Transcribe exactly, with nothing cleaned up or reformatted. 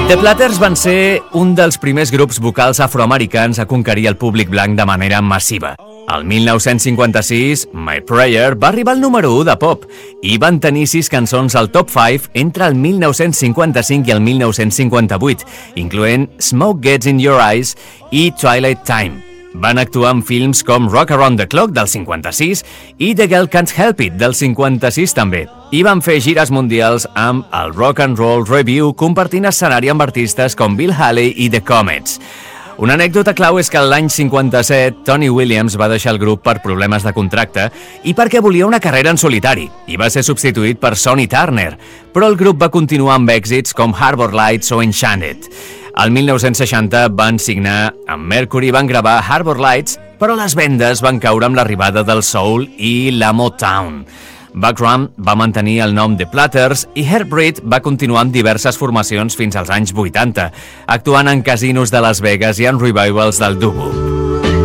The Platters van ser un dels primers grups vocals afroamericans a conquerir el públic blanc de manera massiva. El mil nou-cents cinquanta-sis, My Prayer va arribar al número u de pop i van tenir sis cançons al top cinc entre el mil nou-cents cinquanta-cinc i el mil nou-cents cinquanta-vuit, incloent Smoke Gets in Your Eyes i Twilight Time. Van actuar en films com Rock Around the Clock del cinquanta-sis i The Girl Can't Help It del cinquanta-sis també. I van fer gires mundials amb el Rock and Roll Review, compartint escenari amb artistes com Bill Haley i The Comets. Una anècdota clau és que l'any cinquanta-set Tony Williams va deixar el grup per problemes de contracte i perquè volia una carrera en solitari i va ser substituït per Sonny Turner, però el grup va continuar amb èxits com Harbor Lights o Enchanted. Al mil nou-cents seixanta van signar amb Mercury i van gravar Harbor Lights, però les vendes van caure amb l'arribada del soul i la Motown. Buckram va mantenir el nom The Platters i Herb Reed va continuar amb diverses formacions fins als anys vuitanta, actuant en casinos de Las Vegas i en revivals del doo-wop.